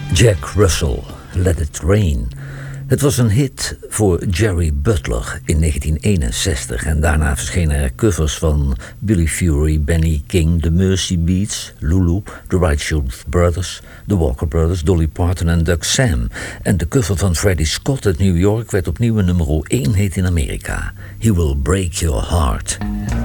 Jack Russell, Let It Rain. Het was een hit voor Jerry Butler in 1961 en daarna verschenen er covers van Billy Fury, Benny King, The Mercy Beats, Lulu, The Right Shoes Brothers, The Walker Brothers, Dolly Parton en Doug Sam. En de cover van Freddie Scott uit New York werd opnieuw een nummer 1 hit in Amerika. He Will Break Your Heart.